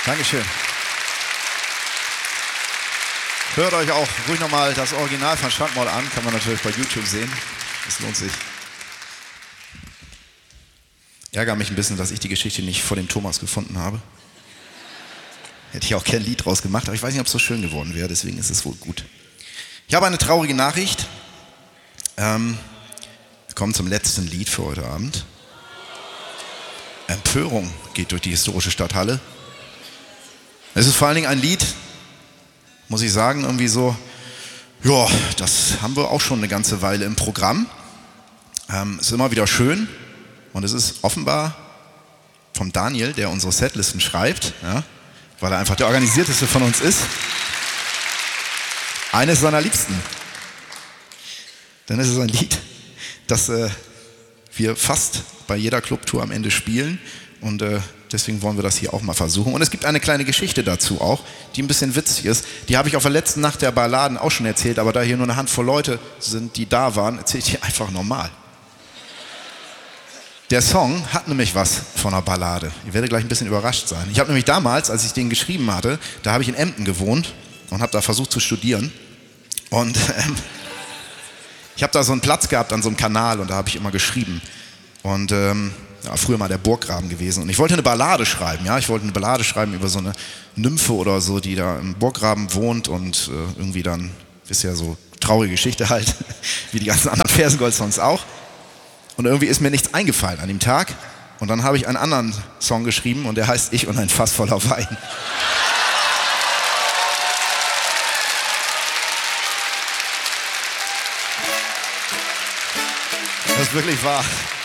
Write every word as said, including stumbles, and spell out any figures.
Dankeschön. Hört euch auch ruhig nochmal das Original von Stadtmord an. Kann man natürlich bei YouTube sehen. Das lohnt sich. Ärgere mich ein bisschen, dass ich die Geschichte nicht vor dem Thomas gefunden habe. Hätte ich auch kein Lied draus gemacht, aber ich weiß nicht, ob es so schön geworden wäre. Deswegen ist es wohl gut. Ich habe eine traurige Nachricht. Ähm, wir kommen zum letzten Lied für heute Abend. Empörung geht durch die historische Stadthalle. Es ist vor allen Dingen ein Lied, muss ich sagen, irgendwie so, ja, das haben wir auch schon eine ganze Weile im Programm. Ähm, ist immer wieder schön und es ist offenbar vom Daniel, der unsere Setlisten schreibt, ja, weil er einfach der organisierteste von uns ist, eines seiner Liebsten. Denn es ist ein Lied, das äh, wir fast bei jeder Clubtour am Ende spielen und äh, deswegen wollen wir das hier auch mal versuchen. Und es gibt eine kleine Geschichte dazu auch, die ein bisschen witzig ist. Die habe ich auf der letzten Nacht der Balladen auch schon erzählt, aber da hier nur eine Handvoll Leute sind, die da waren, erzähle ich die einfach normal. Der Song hat nämlich was von einer Ballade. Ihr werdet gleich ein bisschen überrascht sein. Ich habe nämlich damals, als ich den geschrieben hatte, da habe ich in Emden gewohnt und habe da versucht zu studieren. Und ähm, ich habe da so einen Platz gehabt an so einem Kanal und da habe ich immer geschrieben. Und ähm, ja, früher mal der Burggraben gewesen. Und ich wollte eine Ballade schreiben, ja. Ich wollte eine Ballade schreiben über so eine Nymphe oder so, die da im Burggraben wohnt und äh, irgendwie dann, ist ja so traurige Geschichte halt, wie die ganzen anderen Fersengold-Songs auch. Und irgendwie ist mir nichts eingefallen an dem Tag. Und dann habe ich einen anderen Song geschrieben und der heißt Ich und ein Fass voller Wein. Das ist wirklich wahr.